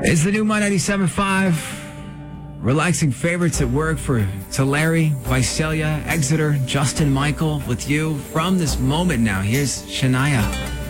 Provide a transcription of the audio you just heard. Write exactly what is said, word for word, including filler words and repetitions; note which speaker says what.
Speaker 1: It's the new My ninety-seven point five. Relaxing favorites at work for Tulare, Visalia, Exeter, Justin Michael with you from this moment now. Here's Shania.